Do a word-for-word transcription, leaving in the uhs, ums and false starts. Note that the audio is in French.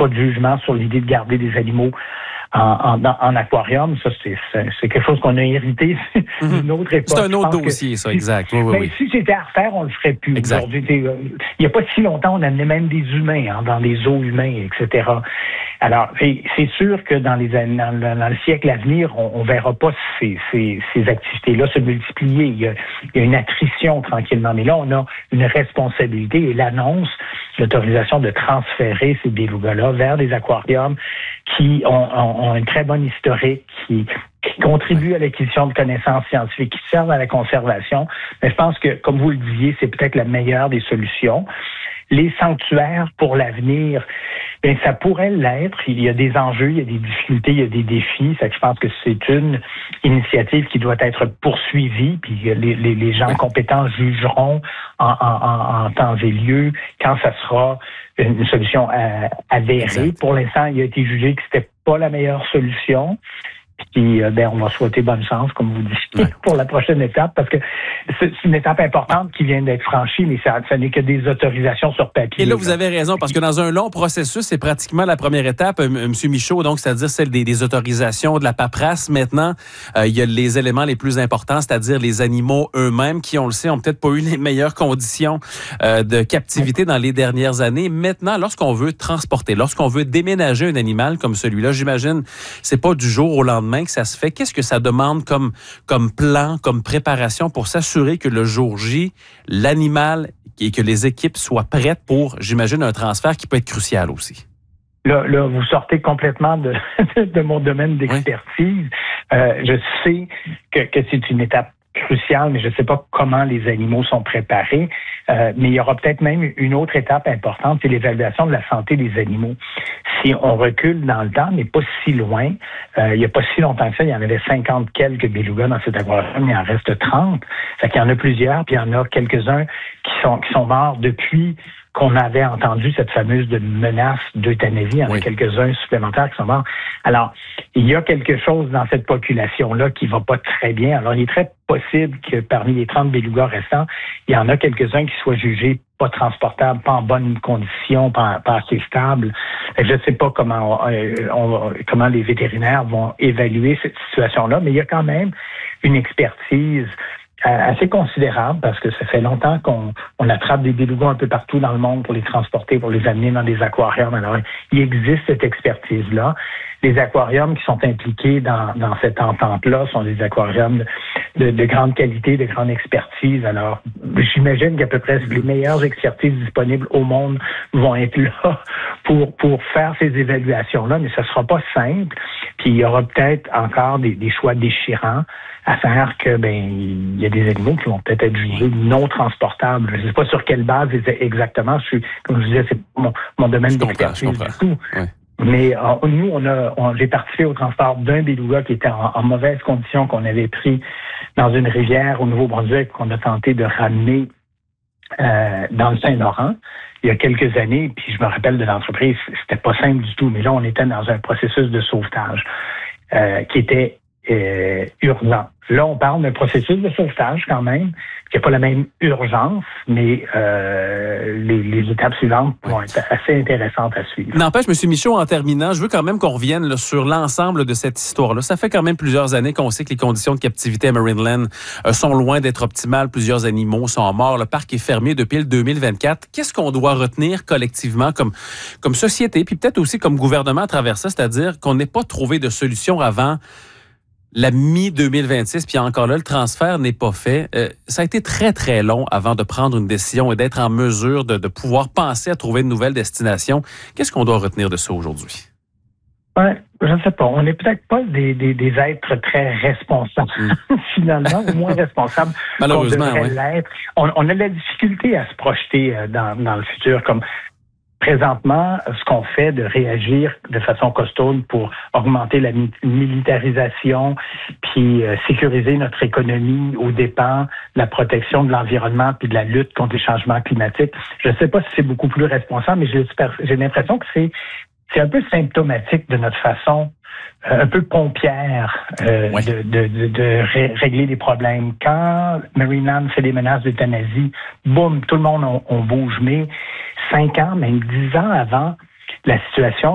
pas de jugement sur l'idée de garder des animaux En, en, en aquarium. Ça, c'est, c'est, c'est quelque chose qu'on a hérité d'une autre époque. C'est un autre dossier, que, ça, exact. Oui, oui, mais oui. si c'était à refaire, on le ferait plus. Exact. Aujourd'hui, il n'y a pas si longtemps, on amenait même des humains hein, dans des zoos humains, et cetera. Alors, c'est, c'est sûr que dans, les, dans, le, dans le siècle à venir, on ne verra pas ces, ces, ces activités-là se multiplier. Il y, a, il y a une attrition tranquillement. Mais là, on a une responsabilité et l'annonce, l'autorisation de transférer ces belugas-là vers des aquariums qui ont, ont, ont une très bonne historique, qui, qui contribuent à l'acquisition de connaissances scientifiques, qui servent à la conservation. Mais je pense que, comme vous le disiez, c'est peut-être la meilleure des solutions. Les sanctuaires pour l'avenir, bien, ça pourrait l'être. Il y a des enjeux, il y a des difficultés, il y a des défis. Ça, je pense que c'est une initiative qui doit être poursuivie. Puis les, les, les gens compétents jugeront en, en, en, en temps et lieu quand ça sera une solution euh, avérée. Exact. Pour l'instant, il a été jugé que c'était pas la meilleure solution. Puis, euh, ben, on va souhaiter bonne chance, comme vous dites, ouais. pour la prochaine étape, parce que c'est une étape importante qui vient d'être franchie, mais ça, ça n'est que des autorisations sur papier. Et là, vous avez raison, parce que dans un long processus, c'est pratiquement la première étape, M. Michaud, donc, c'est-à-dire celle des, des autorisations, de la paperasse. Maintenant, euh, il y a les éléments les plus importants, c'est-à-dire les animaux eux-mêmes, qui, on le sait, ont peut-être pas eu les meilleures conditions euh, de captivité dans les dernières années. Maintenant, lorsqu'on veut transporter, lorsqu'on veut déménager un animal comme celui-là, j'imagine, c'est pas du jour au lendemain que ça se fait. Qu'est-ce que ça demande comme, comme plan, comme préparation pour s'assurer que le jour J, l'animal et que les équipes soient prêtes pour, j'imagine, un transfert qui peut être crucial aussi? Là, là vous sortez complètement de, de mon domaine d'expertise. Oui. Euh, je sais que, que c'est une étape crucial, mais je ne sais pas comment les animaux sont préparés. Euh, mais il y aura peut-être même une autre étape importante, c'est l'évaluation de la santé des animaux. Si on recule dans le temps, mais pas si loin, euh, il n'y a pas si longtemps que ça, il y en avait cinquante quelques belugas dans cet aquarium, il en reste trente. Fait qu'il y en a plusieurs, puis il y en a quelques-uns qui sont qui sont morts depuis qu'on avait entendu cette fameuse de menace d'euthanasie. Il y en a oui. quelques-uns supplémentaires qui sont morts. Alors, il y a quelque chose dans cette population-là qui va pas très bien. Alors, il est très possible que parmi les trente belugas restants, il y en a quelques-uns qui soient jugés pas transportables, pas en bonne condition, pas, pas assez stables. Je ne sais pas comment, euh, on, comment les vétérinaires vont évaluer cette situation-là, mais il y a quand même une expertise assez considérable parce que ça fait longtemps qu'on on attrape des belugas un peu partout dans le monde pour les transporter, pour les amener dans des aquariums. Alors, il existe cette expertise-là. Les aquariums qui sont impliqués dans, dans cette entente-là sont des aquariums de, de, de grande qualité, de grande expertise. Alors, j'imagine qu'à peu près les meilleures expertises disponibles au monde vont être là pour, pour faire ces évaluations-là, mais ce ne sera pas simple. Puis, il y aura peut-être encore des, des choix déchirants à faire que, ben, il y a des animaux qui vont peut-être être jugés non transportables. Je ne sais pas sur quelle base exactement. Je suis, comme je disais, c'est mon, mon domaine d'expertise du tout. Ouais. Mais euh, nous, on a, on, j'ai participé au transport d'un beluga qui était en, en mauvaise condition, qu'on avait pris dans une rivière au Nouveau-Brunswick, qu'on a tenté de ramener euh, dans le Saint-Laurent il y a quelques années. Puis je me rappelle de l'entreprise, c'était pas simple du tout. Mais là, on était dans un processus de sauvetage euh, qui était euh, urgent. Là, on parle d'un processus de sauvetage quand même, qui n'a pas la même urgence, mais euh, les, les étapes suivantes vont être assez intéressantes à suivre. N'empêche, M. Michaud, en terminant, je veux quand même qu'on revienne là, sur l'ensemble de cette histoire-là. Ça fait quand même plusieurs années qu'on sait que les conditions de captivité à Marineland euh, sont loin d'être optimales. Plusieurs animaux sont morts. Le parc est fermé depuis le deux mille vingt-quatre. Qu'est-ce qu'on doit retenir collectivement comme, comme société, puis peut-être aussi comme gouvernement à travers ça, c'est-à-dire qu'on n'ait pas trouvé de solution avant la mi-deux mille vingt-six, puis encore là, le transfert n'est pas fait. Euh, ça a été très, très long avant de prendre une décision et d'être en mesure de, de pouvoir penser à trouver une nouvelle destination. Qu'est-ce qu'on doit retenir de ça aujourd'hui? Ouais, je ne sais pas. On n'est peut-être pas des, des, des êtres très responsables, mm. finalement, ou moins responsables Malheureusement, qu'on devrait oui. l'être. On, on a de la difficulté à se projeter dans, dans le futur comme... Présentement, ce qu'on fait de réagir de façon costaude pour augmenter la militarisation, puis euh, sécuriser notre économie aux dépens de la protection de l'environnement puis de la lutte contre les changements climatiques. Je ne sais pas si c'est beaucoup plus responsable, mais j'ai, j'ai l'impression que c'est, c'est un peu symptomatique de notre façon euh, un peu pompière euh, ouais. de, de, de, de ré- régler les problèmes. Quand Marineland fait des menaces d'euthanasie, boum, tout le monde on, on bouge, mais cinq ans, même dix ans avant la situation,